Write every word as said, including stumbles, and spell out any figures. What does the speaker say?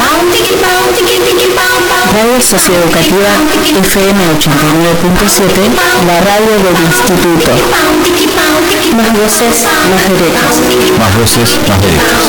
Radio Socioeducativa F M ochenta y nueve punto siete, la radio del instituto. Más voces, más derechos. Más voces, más derechos.